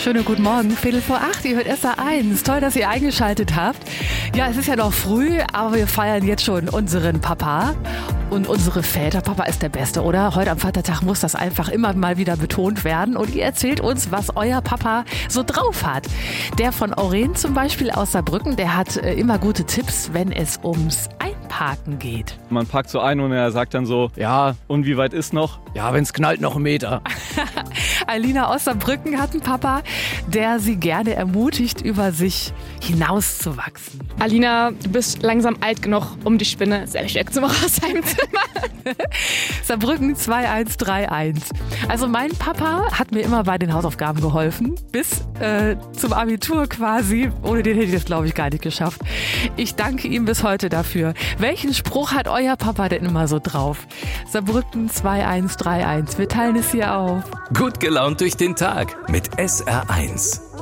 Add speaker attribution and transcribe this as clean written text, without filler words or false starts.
Speaker 1: Schönen guten Morgen, 7:15, ihr hört SR1. Toll, dass ihr eingeschaltet habt. Ja, es ist ja noch früh, aber wir feiern jetzt schon unseren Papa und unsere Väter. Papa ist der Beste, oder? Heute am Vatertag muss das einfach immer mal wieder betont werden. Und ihr erzählt uns, was euer Papa so drauf hat. Der von Oren zum Beispiel aus Saarbrücken, der hat immer gute Tipps, wenn es ums Einparken geht.
Speaker 2: Man parkt so ein und er sagt dann so, ja, und wie weit ist noch? Ja, wenn es knallt, noch 1 Meter.
Speaker 1: Alina aus Saarbrücken hat einen Papa, der sie gerne ermutigt, über sich hinauszuwachsen.
Speaker 3: Alina, du bist langsam alt genug, um die Spinne selbst wegzumachen aus deinem Zimmer.
Speaker 1: Saarbrücken 2131. Also mein Papa hat mir immer bei den Hausaufgaben geholfen, bis zum Abitur quasi. Ohne den hätte ich das, glaube ich, gar nicht geschafft. Ich danke ihm bis heute dafür. Welchen Spruch hat euer Papa denn immer so drauf? Saarbrücken 2131. Wir teilen es hier auf.
Speaker 4: Gut gelaunt durch den Tag mit SR1.